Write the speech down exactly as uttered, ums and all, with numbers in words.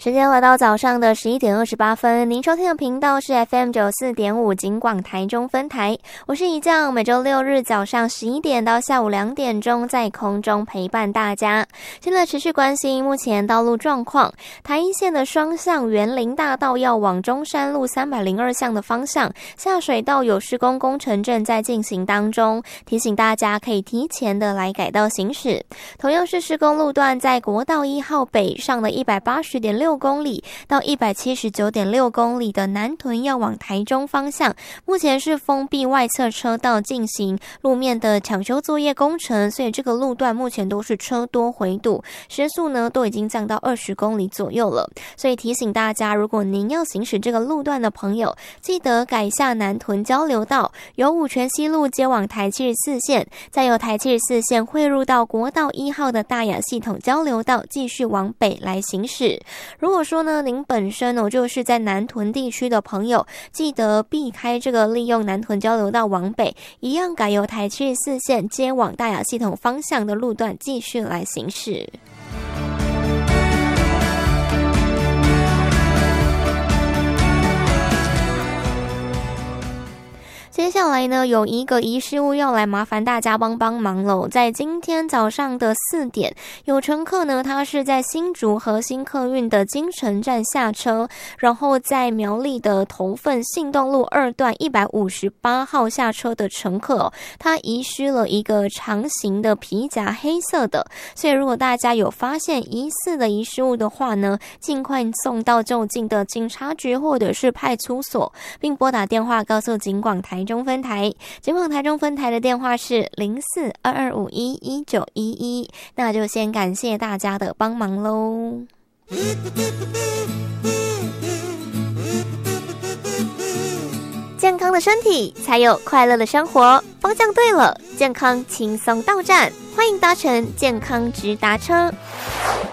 时间来到早上的十一点二十八分，您收听的频道是 F M 九十四点五 警广台中分台，我是怡酱，每周六日早上十一点到下午两点钟在空中陪伴大家。现在持续关心目前道路状况，台一线的双向园林大道要往中山路三百零二巷的方向，下水道有施工工程正在进行当中，提醒大家可以提前的来改道行驶。同样是施工路段，在国道一号北上的一百八十点六公里到一百七十九点六公里的南屯要往台中方向，目前是封闭外侧车道进行路面的抢修作业工程，所以这个路段目前都是车多回堵，时速呢都已经降到二十公里左右了。所以提醒大家，如果您要行驶这个路段的朋友，记得改下南屯交流道，由五权西路接往台七十四线，再由台七十四线汇入到国道一号的大雅系统交流道，继续往北来行驶。如果说呢，您本身哦就是在南屯地区的朋友，记得避开这个利用南屯交流道往北，一样改由台七十四线接往大雅系统方向的路段继续来行驶。接下来呢，有一个遗失物要来麻烦大家帮帮忙喽。在今天早上的四点，有乘客呢，他是在新竹核心客运的金城站下车，然后在苗栗的头份信动路二段一百五十八号下车的乘客哦，他遗失了一个长形的皮夹，黑色的。所以如果大家有发现疑似的遗失物的话呢，尽快送到就近的警察局或者是派出所，并拨打电话告诉警广台中分台，警广台中分台的电话是零四二二五一一九一一。那就先感谢大家的帮忙喽。健康的身体才有快乐的生活，方向对了，健康轻松到站，欢迎搭乘健康直达车。